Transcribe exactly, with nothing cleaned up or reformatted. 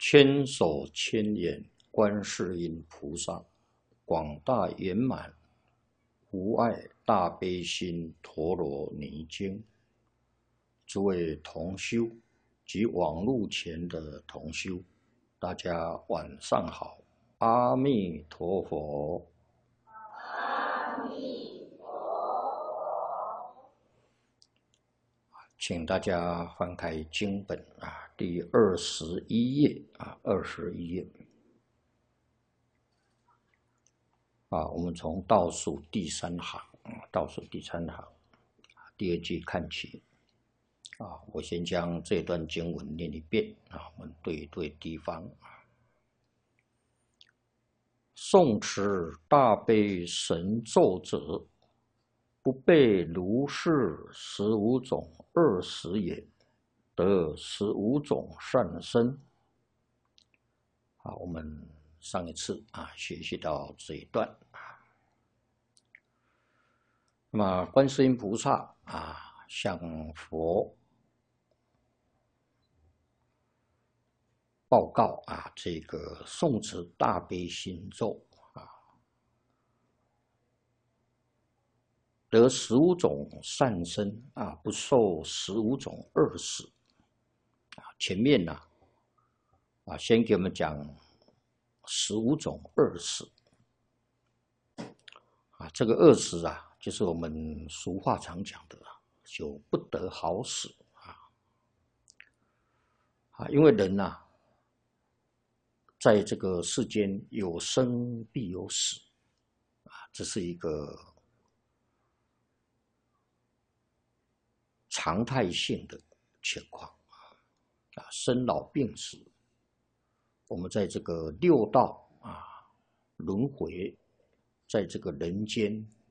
千手千眼观世音菩萨，广大圆满无碍大悲心陀罗尼经。诸位同修及网络前的同修，大家晚上好，阿弥陀佛。 阿弥陀佛。 请大家翻开经本啊，第二十一页啊，二十一页啊，我们从倒数第三行，倒数第三行，第二句看起啊。我先将这段经文念一遍啊，我们对一对地方啊。诵持大悲神咒者，不被如是十五种恶识也，得十五种善身。好，我们上一次啊学习到这一段啊。那么观世音菩萨啊向佛报告啊，这个诵持大悲心咒啊，得十五种善身啊，不受十五种恶识啊。前面呢 啊, 啊，先给我们讲十五种恶识啊，这个恶识啊，就是我们俗话常讲的啊，就不得好死啊啊，因为人呐、啊。在这个世间有生必有死啊，这是一个常态性的情况啊，生老病死，我们在这个六道啊轮回，在这个人间